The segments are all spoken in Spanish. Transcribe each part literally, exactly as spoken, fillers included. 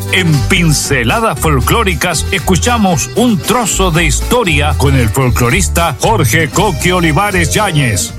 En Pinceladas Folclóricas escuchamos un trozo de historia con el folclorista Jorge Coqui Olivares Yáñez.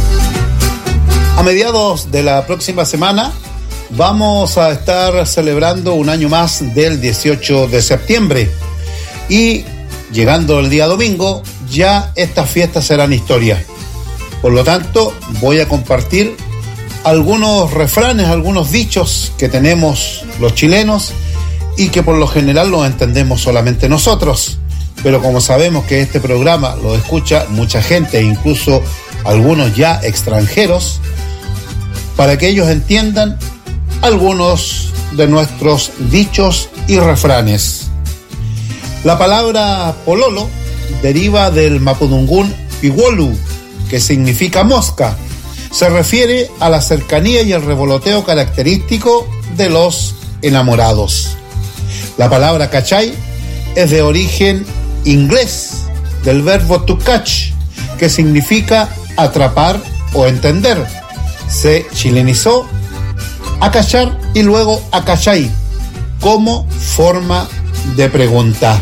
A mediados de la próxima semana vamos a estar celebrando un año más del dieciocho de septiembre y llegando el día domingo ya estas fiestas serán historia. Por lo tanto, voy a compartir algunos refranes, algunos dichos que tenemos los chilenos y que por lo general los entendemos solamente nosotros. Pero como sabemos que este programa lo escucha mucha gente, incluso algunos ya extranjeros, para que ellos entiendan algunos de nuestros dichos y refranes. La palabra pololo deriva del mapudungún piwolu, que significa mosca. Se refiere a la cercanía y el revoloteo característico de los enamorados. La palabra cachai es de origen inglés, del verbo to catch, que significa atrapar o entender. Se chilenizó a cachar y luego a cachai como forma de pregunta.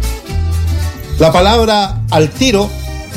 La palabra al tiro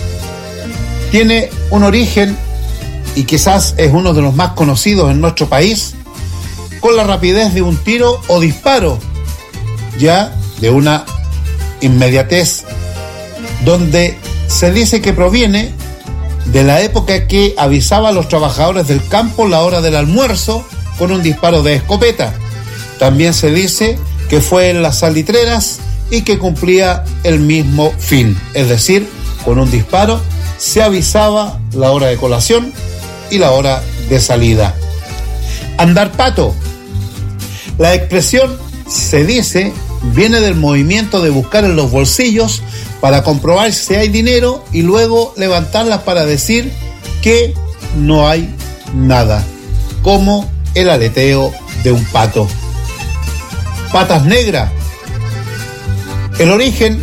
tiene un origen y quizás es uno de los más conocidos en nuestro país, con la rapidez de un tiro o disparo, ya de una inmediatez, donde se dice que proviene de la época que avisaba a los trabajadores del campo la hora del almuerzo con un disparo de escopeta. También se dice que fue en las salitreras y que cumplía el mismo fin, es decir, con un disparo se avisaba la hora de colación y la hora de salida. Andar pato. La expresión, se dice, viene del movimiento de buscar en los bolsillos para comprobar si hay dinero y luego levantarlas para decir que no hay nada, como el aleteo de un pato. Patas negras. El origen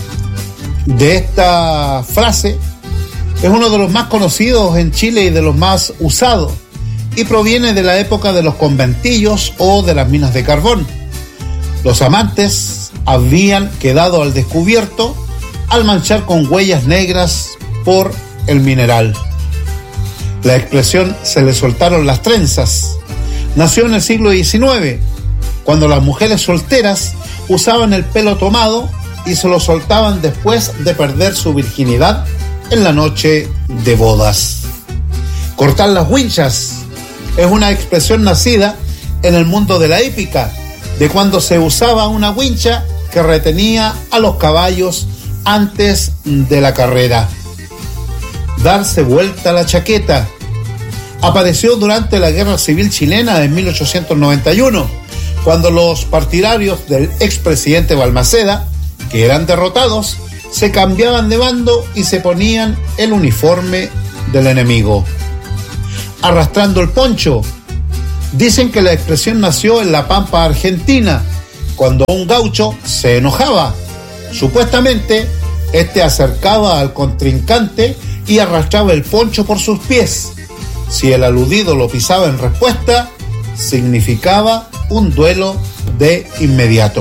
de esta frase es uno de los más conocidos en Chile y de los más usados, y proviene de la época de los conventillos o de las minas de carbón. Los amantes habían quedado al descubierto al manchar con huellas negras por el mineral. La expresión "se le soltaron las trenzas" nació en el siglo diecinueve, cuando las mujeres solteras usaban el pelo tomado y se lo soltaban después de perder su virginidad en la noche de bodas. Cortar las winchas es una expresión nacida en el mundo de la hípica, de cuando se usaba una wincha que retenía a los caballos antes de la carrera. Darse vuelta la chaqueta apareció durante la Guerra Civil Chilena de mil ochocientos noventa y uno, cuando los partidarios del expresidente Balmaceda, que eran derrotados, se cambiaban de bando y se ponían el uniforme del enemigo. Arrastrando el poncho. Dicen que la expresión nació en la Pampa Argentina, cuando un gaucho se enojaba. Supuestamente, este acercaba al contrincante y arrastraba el poncho por sus pies. Si el aludido lo pisaba en respuesta, significaba un duelo de inmediato.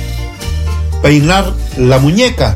Peinar la muñeca.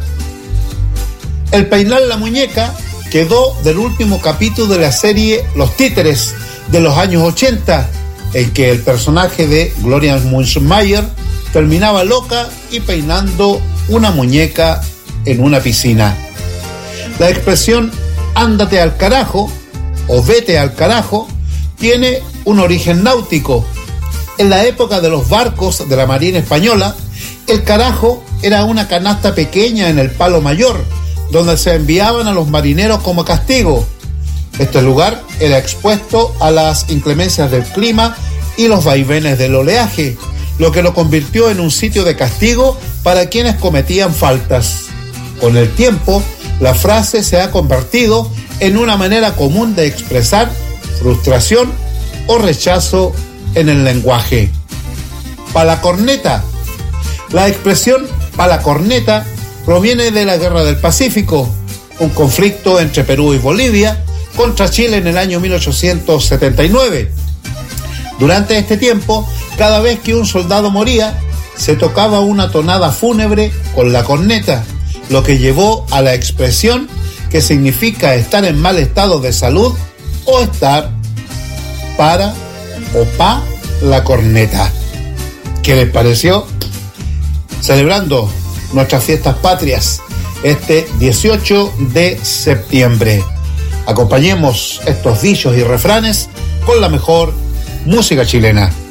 El peinar la muñeca quedó del último capítulo de la serie Los Títeres de los años ochenta, en que el personaje de Gloria Munsmayer terminaba loca y peinando una muñeca en una piscina. La expresión "ándate al carajo" o "vete al carajo" tiene un origen náutico. En la época de los barcos de la Marina Española, el carajo era una canasta pequeña en el palo mayor, donde se enviaban a los marineros como castigo. Este lugar era expuesto a las inclemencias del clima y los vaivenes del oleaje, lo que lo convirtió en un sitio de castigo para quienes cometían faltas. Con el tiempo, la frase se ha convertido en una manera común de expresar frustración o rechazo en el lenguaje. Palacorneta. La expresión palacorneta proviene de la Guerra del Pacífico, un conflicto entre Perú y Bolivia contra Chile en el año mil ochocientos setenta y nueve. Durante este tiempo, cada vez que un soldado moría, se tocaba una tonada fúnebre con la corneta, lo que llevó a la expresión que significa estar en mal estado de salud o estar para o pa la corneta. ¿Qué les pareció? Celebrando nuestras fiestas patrias este dieciocho de septiembre. Acompañemos estos dichos y refranes con la mejor música chilena.